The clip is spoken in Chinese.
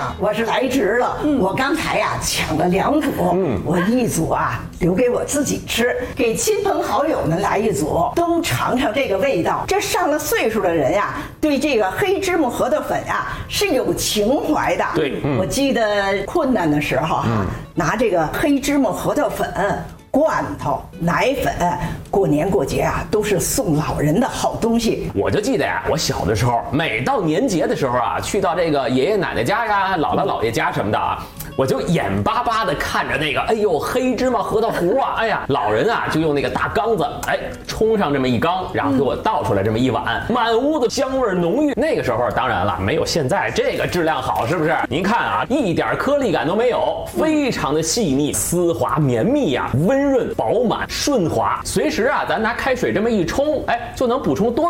呀，我是来迟了。我刚才呀抢了2组，我一组啊留给我自己吃，给亲朋好友们来1组，都尝尝这个味道。这上了岁数的人呀，对这个黑芝麻核桃粉呀是有情怀的。 对， 我记得困难的时候哈，拿这个黑芝麻核桃粉、罐头、奶粉，过年过节啊，都是送老人的好东西。 我就记得呀，我小的时候，每到年节的时候啊，去到这个爷爷奶奶家呀、姥姥姥爷家什么的啊，我就眼巴巴的看着那个，哎呦，黑芝麻核桃糊啊，哎呀，老人啊就用那个大缸子，哎，冲上这么一缸，然后给我倒出来这么一碗，满屋子香味浓郁。那个时候当然了，没有现在这个质量好，是不是？您看啊，一点颗粒感都没有，非常的细腻、丝滑、绵密呀，温润、饱满、顺滑。随时啊，咱拿开水这么一冲，哎，就能补充多